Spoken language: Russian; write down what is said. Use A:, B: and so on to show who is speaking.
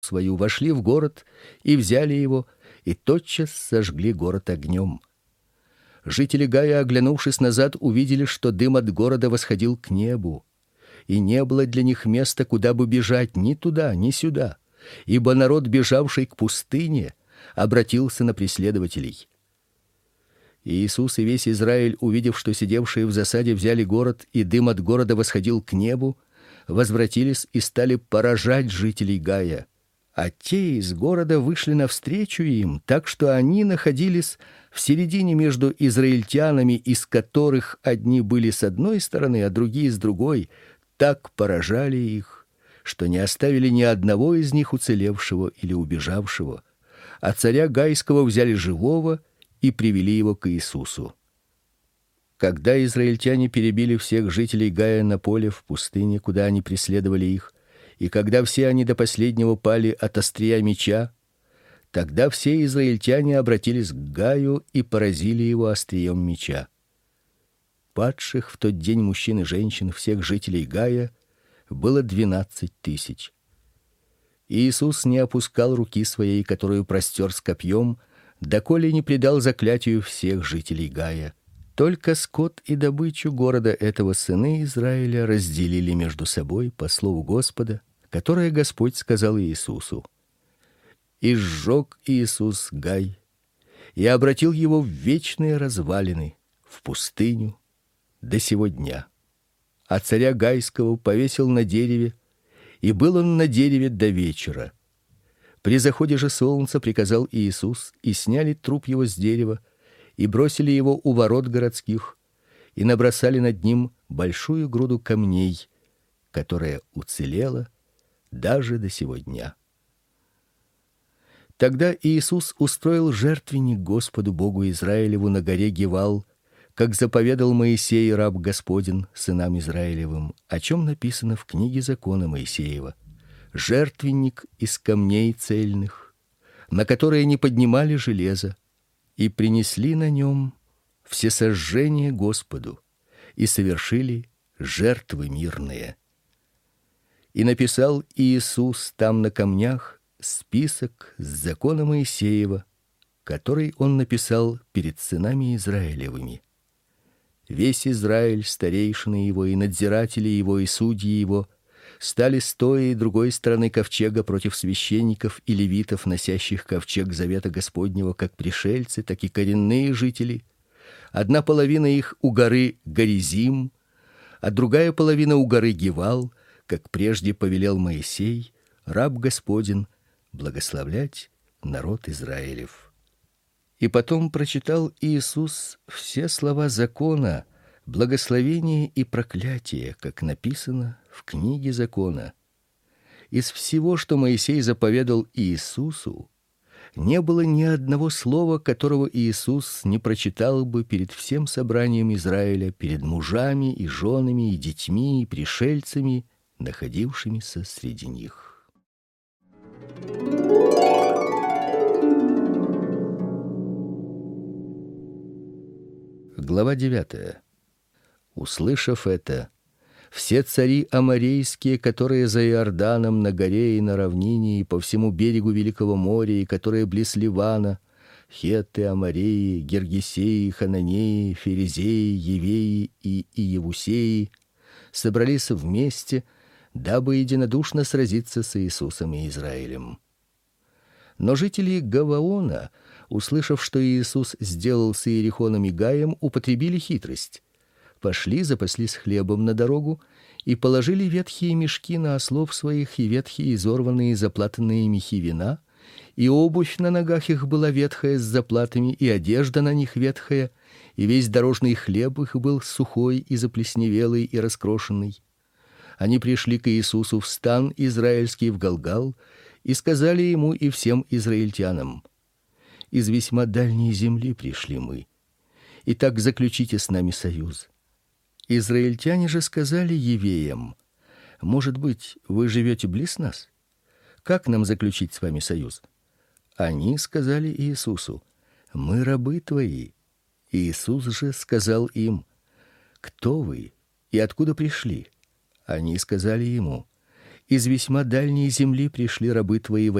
A: свою, вошли в город и взяли его, и тотчас сожгли город огнем. Жители Гая, оглянувшись назад, увидели, что дым от города восходил к небу, и не было для них места, куда бы бежать, ни туда, ни сюда, ибо народ, бежавший к пустыне, обратился на преследователей. И Иисус и весь Израиль, увидев, что сидевшие в засаде взяли город, и дым от города восходил к небу, возвратились и стали поражать жителей Гая. А те из города вышли навстречу им, так что они находились в середине между израильтянами, из которых одни были с одной стороны, а другие с другой, так поражали их, что не оставили ни одного из них уцелевшего или убежавшего. А царя Гайского взяли живого и привели его к Иисусу. Когда израильтяне перебили всех жителей Гая на поле в пустыне, куда они преследовали их, и когда все они до последнего пали от острия меча, тогда все израильтяне обратились к Гаю и поразили его острием меча. Падших в тот день мужчин и женщин, всех жителей Гая, было 12 тысяч. Иисус не опускал руки своей, которую простер с копьем, доколе не предал заклятию всех жителей Гая. Только скот и добычу города этого сыны Израиля разделили между собой по слову Господа, которое Господь сказал Иисусу. И сжег Иисус Гай, и обратил его в вечные развалины, в пустыню, до сего дня. А царя Гайского повесил на дереве, и был он на дереве до вечера. При заходе же солнца приказал Иисус, и сняли труп его с дерева, и бросили его у ворот городских, и набросали над ним большую груду камней, которая уцелела даже до сего дня. Тогда Иисус устроил жертвенник Господу Богу Израилеву на горе Гивал, как заповедал Моисей, раб Господень, сынам Израилевым, о чем написано в книге закона Моисеева: жертвенник из камней цельных, на которые не поднимали железа, и принесли на нем всесожжение Господу, и совершили жертвы мирные. И написал Иисус там на камнях список с закона Моисеева, который он написал перед сынами Израилевыми. Весь Израиль, старейшины его и надзиратели его и судьи его, стали с той и другой стороны ковчега против священников и левитов, носящих ковчег завета Господнего, как пришельцы, так и коренные жители. Одна половина их у горы Горизим, а другая половина у горы Гивал, как прежде повелел Моисей, раб Господень, благословлять народ Израилев. И потом прочитал Иисус все слова закона, благословение и проклятие, как написано в книге закона. Из всего, что Моисей заповедал Иисусу, не было ни одного слова, которого Иисус не прочитал бы перед всем собранием Израиля, перед мужами и женами и детьми и пришельцами, находившимися среди них. Глава 9. Услышав это, все цари аморейские, которые за Иорданом на горе и на равнине и по всему берегу Великого моря, и которые близ Ливана, хетты, амореи, гергесеи, хананеи, ферезеи, евеи и иевусеи, собрались вместе, дабы единодушно сразиться с Иисусом и Израилем. Но жители Гаваона, услышав, что Иисус сделал с Иерихоном и Гаем, употребили хитрость. Пошли, запаслись хлебом на дорогу и положили ветхие мешки на ослов своих и ветхие изорванные заплатанные мехи вина, и обувь на ногах их была ветхая с заплатами, и одежда на них ветхая, и весь дорожный хлеб их был сухой и заплесневелый и раскрошенный. Они пришли к Иисусу в стан израильский в Галгал и сказали ему и всем израильтянам: из весьма дальней земли пришли мы. Итак, заключите с нами союз. Израильтяне же сказали евеям: может быть, вы живете близ нас? Как нам заключить с вами союз? Они сказали Иисусу: мы рабы твои. Иисус же сказал им: кто вы и откуда пришли? Они сказали ему: из весьма дальней земли пришли рабы твои